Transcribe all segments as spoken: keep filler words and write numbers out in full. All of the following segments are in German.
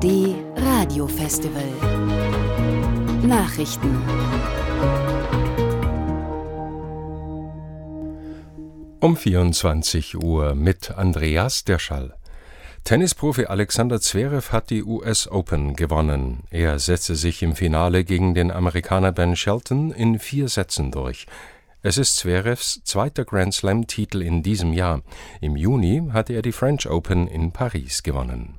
D Radio Festival Nachrichten. Um vierundzwanzig Uhr mit Andreas Derschall. Tennisprofi Alexander Zverev hat die U S Open gewonnen. Er setzte sich im Finale gegen den Amerikaner Ben Shelton in vier Sätzen durch. Es ist Zverevs zweiter Grand-Slam-Titel in diesem Jahr. Im Juni hatte er die French Open in Paris gewonnen.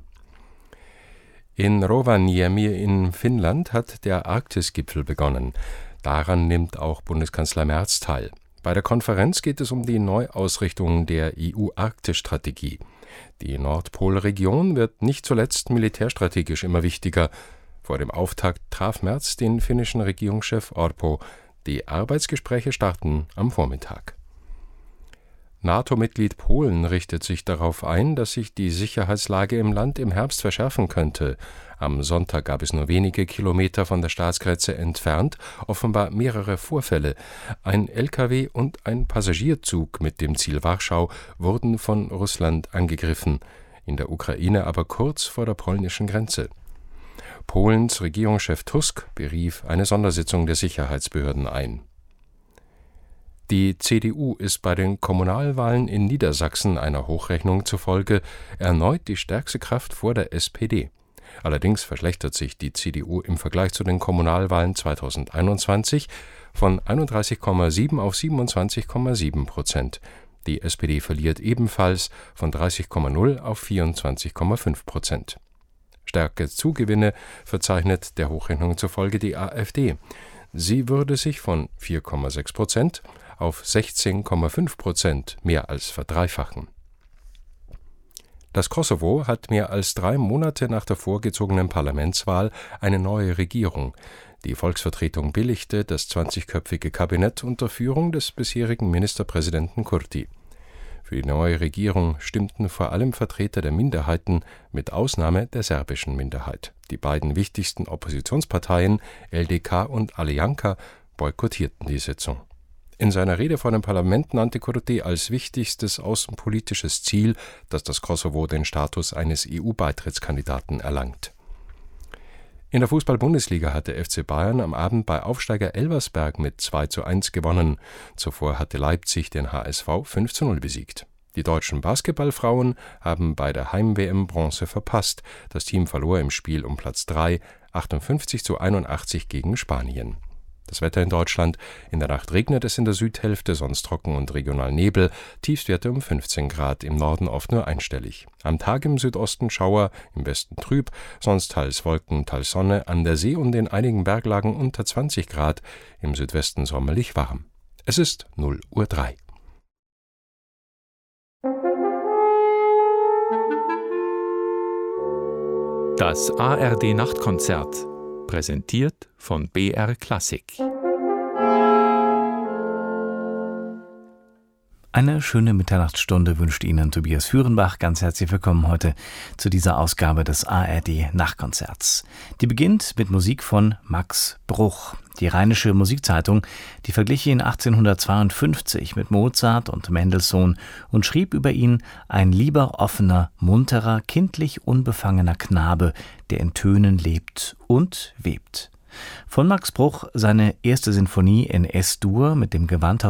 In Rovaniemi in Finnland hat der Arktisgipfel begonnen. Daran nimmt auch Bundeskanzler Merz teil. Bei der Konferenz geht es um die Neuausrichtung der E U-Arktis-Strategie. Die Nordpolregion wird nicht zuletzt militärstrategisch immer wichtiger. Vor dem Auftakt traf Merz den finnischen Regierungschef Orpo. Die Arbeitsgespräche starten am Vormittag. NATO-Mitglied Polen richtet sich darauf ein, dass sich die Sicherheitslage im Land im Herbst verschärfen könnte. Am Sonntag gab es nur wenige Kilometer von der Staatsgrenze entfernt offenbar mehrere Vorfälle. Ein L K W und ein Passagierzug mit dem Ziel Warschau wurden von Russland angegriffen, in der Ukraine aber kurz vor der polnischen Grenze. Polens Regierungschef Tusk berief eine Sondersitzung der Sicherheitsbehörden ein. Die C D U ist bei den Kommunalwahlen in Niedersachsen einer Hochrechnung zufolge erneut die stärkste Kraft vor der S P D. Allerdings verschlechtert sich die C D U im Vergleich zu den Kommunalwahlen zweitausendeinundzwanzig von einunddreißig Komma sieben auf siebenundzwanzig Komma sieben Prozent. Die S P D verliert ebenfalls von dreißig Komma null auf vierundzwanzig Komma fünf Prozent. Stärke Zugewinne verzeichnet der Hochrechnung zufolge die AfD. Sie würde sich von vier Komma sechs Prozent auf sechzehn Komma fünf Prozent mehr als verdreifachen. Das Kosovo hat mehr als drei Monate nach der vorgezogenen Parlamentswahl eine neue Regierung. Die Volksvertretung billigte das zwanzigköpfige Kabinett unter Führung des bisherigen Ministerpräsidenten Kurti. Für die neue Regierung stimmten vor allem Vertreter der Minderheiten, mit Ausnahme der serbischen Minderheit. Die beiden wichtigsten Oppositionsparteien, L D K und Alianka, boykottierten die Sitzung. In seiner Rede vor dem Parlament nannte Kurti als wichtigstes außenpolitisches Ziel, dass das Kosovo den Status eines E U-Beitrittskandidaten erlangt. In der Fußball-Bundesliga hatte F C Bayern am Abend bei Aufsteiger Elversberg mit zwei zu eins gewonnen. Zuvor hatte Leipzig den H S V fünf zu null besiegt. Die deutschen Basketballfrauen haben bei der Heim-W M Bronze verpasst. Das Team verlor im Spiel um Platz drei, achtundfünfzig zu einundachtzig gegen Spanien. Das Wetter in Deutschland: In der Nacht regnet es in der Südhälfte, sonst trocken und regional Nebel, Tiefstwerte um fünfzehn Grad, im Norden oft nur einstellig. Am Tag im Südosten Schauer, im Westen trüb, sonst teils Wolken, teils Sonne, an der See und in einigen Berglagen unter zwanzig Grad, im Südwesten sommerlich warm. Es ist null Uhr drei. Das A R D-Nachtkonzert, präsentiert von B R Klassik. Eine schöne Mitternachtsstunde wünscht Ihnen Tobias Führenbach. Ganz herzlich willkommen heute zu dieser Ausgabe des A R D-Nachtkonzerts. Die beginnt mit Musik von Max Bruch. Die Rheinische Musikzeitung, die verglich ihn achtzehnhundertzweiundfünfzig mit Mozart und Mendelssohn und schrieb über ihn: ein lieber, offener, munterer, kindlich unbefangener Knabe, der in Tönen lebt und webt. Von Max Bruch seine erste Sinfonie in Es-Dur mit dem Gewandhaus